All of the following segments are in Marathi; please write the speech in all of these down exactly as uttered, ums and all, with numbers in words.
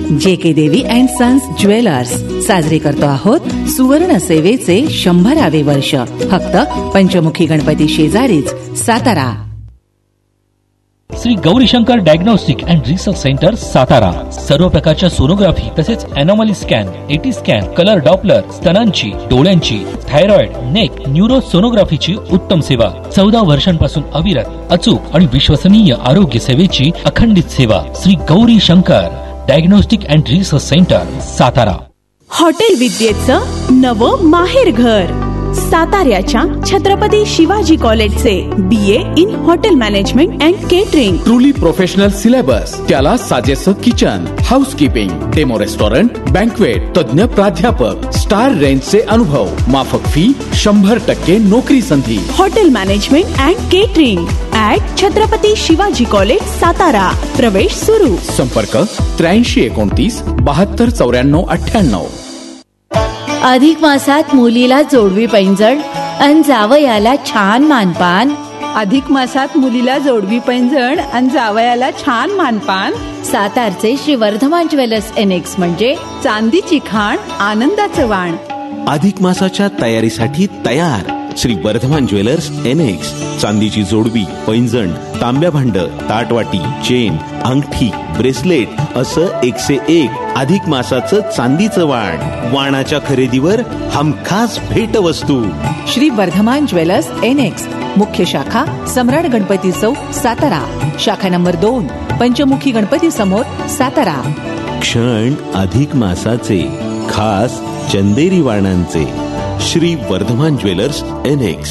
जे के देवी अँड सन्स ज्वेलर्स साजरे करतो आहोत सुवर्ण सेवेचे शंभरावे वर्ष. फक्त पंचमुखी गणपती शेजारीच, Satara. Shri Gaurishankar diagnostic and research centre Satara. सर्व प्रकारच्या सोनोग्राफी तसेच अॅनॉमली scan, eighty scan, colour Doppler, स्तनांची, डोळ्यांची, थायरॉइड, नेक, न्यूरो सोनोग्राफीची उत्तम सेवा. चौदा वर्षांपासून अविरत, अचूक आणि विश्वसनीय आरोग्य सेवेची अखंडित सेवा. Shri Gaurishankar diagnostic and research centre Satara. Hotel विद्येचं नवं माहेर घर. साताऱ्याच्या छत्रपती शिवाजी कॉलेजचे बी ए in hotel management and catering. Truly professional syllabus, त्याला साजेसं kitchen, housekeeping, demo restaurant, banquet, तज्ञ प्राध्यापक, स्टार रेंजचे अनुभव, माफक फी, शंभर टक्के नोकरी संधी. Hotel management and catering at Chhatrapati Shivaji college Satara. प्रवेश सुरू. संपर्क त्र्याऐंशी एकोणतीस बहात्तर चौऱ्याण्णव अठ्ठ्याण्णव. अधिक मासात मुलीला जोडवी पैंजण अन जावयाला छान मानपान. अधिक मासात मुलीला जोडवी पैंजण अन जावयाला छान मानपान. सातारचे श्री वर्धमान ज्वेलर्स एनेक्स म्हणजे चांदीची खाण, आनंदाचं वाण. अधिक मासाच्या तयारीसाठी तयार श्री वर्धमान ज्वेलर्स एनेक्स. चांदीची जोडवी, पैंजण, तांब्या भांड, ताटवाटी, चेन, अंगठी, ब्रेसलेट असं एकशे एक अधिक मासाचं चांदीचं वाण. वाणाच्या खरेदीवर हमखास भेट वस्तू. Shri Vardhman jewellers annex. मुख्य शाखा सम्राट गणपती चौक सातारा. शाखा नंबर दोन पंचमुखी गणपती समोर सातारा. क्षण अधिक मासाचे, खास चंदेरी वाणांचे. Shri Vardhman jewellers annex.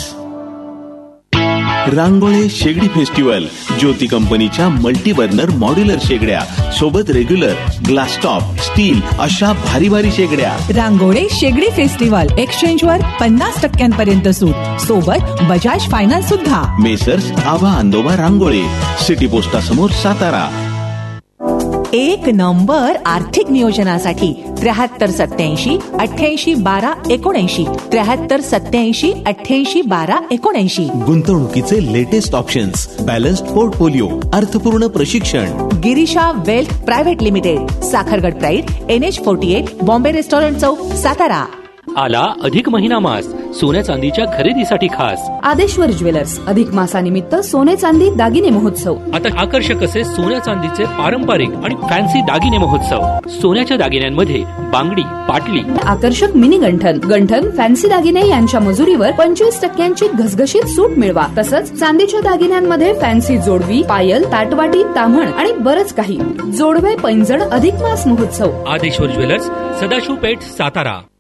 रांगोळे शेगडी फेस्टिवल. ज्योती कंपनीच्या मल्टीबर्नर मॉड्युलर शेगड्या सोबत रेग्युलर, ग्लास टॉप, स्टील अशा भारी भारी शेगड्या. रांगोळे शेगडी फेस्टिवल एक्सचेंजवर पन्नास टक्क्यांपर्यंत सूट, सोबत बजाज फायनान्स सुद्धा. मेसर्स आबा अंदोबा रांगोळे, सिटी पोस्टा समोर सातारा. एक नंबर आर्थिक नियोजनासाठी त्र्याहत्तर सत्याऐंशी अठ्ठ्याऐंशी बारा एकोणऐंशी. त्र्याहत्तर सत्याऐंशी अठ्ठ्याऐंशी बारा एकोणऐंशी. गुंतवणुकीचे लेटेस्ट ऑप्शन्स, बॅलन्स्ड पोर्टफोलिओ, अर्थपूर्ण प्रशिक्षण. Girisha wealth private limited, Sakhargad pride, N H forty eight, Bombay restaurant चौक सातारा. आला अधिक महिना मास. सोन्या चांदीच्या खरेदीसाठी खास आदेश्वर ज्वेलर्स. अधिक मासानिमित्त सोने चांदी दागिने महोत्सव. आता आकर्षक असे सोन्या चांदीचे पारंपरिक आणि फॅन्सी दागिने महोत्सव. सोन्याच्या दागिन्यांमध्ये बांगडी, पाटली, आकर्षक मिनी गंठन, गंठन, फॅन्सी दागिने यांच्या मजुरीवर पंचवीस टक्क्यांची घसघशीत सूट मिळवा. तसंच चांदीच्या दागिन्यांमध्ये फॅन्सी जोडवी, पायल, ताटवाटी, ताम्हण आणि बरंच काही. जोडवे पैंजण अधिक मास महोत्सव. आदेश्वर ज्वेलर्स, सदाशिव पेठ, सातारा.